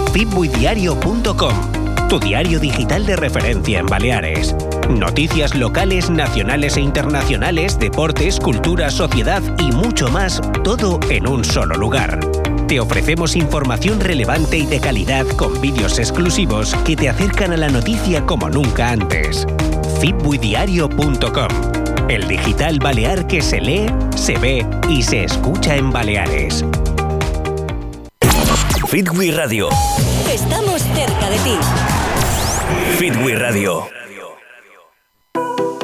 fitbuidiario.com, tu diario digital de referencia en Baleares. Noticias locales, nacionales e internacionales, deportes, cultura, sociedad y mucho más, todo en un solo lugar. Te ofrecemos información relevante y de calidad con vídeos exclusivos que te acercan a la noticia como nunca antes. fitbuidiario.com, el digital balear que se lee, se ve y se escucha en Baleares. Fitwi Radio. Estamos cerca de ti. Fitwi Radio.